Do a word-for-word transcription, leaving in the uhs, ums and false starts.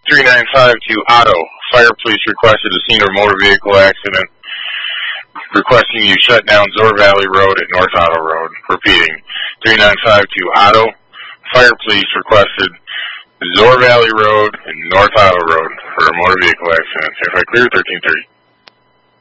three nine five to Otto. Fire police requested a scene of motor vehicle accident, requesting you shut down Zor Valley Road at North Otto Road. Repeating, three nine five to Otto. Fire police requested Zor Valley Road and North Otto Road for a motor vehicle accident. If I clear, thirteen thirty.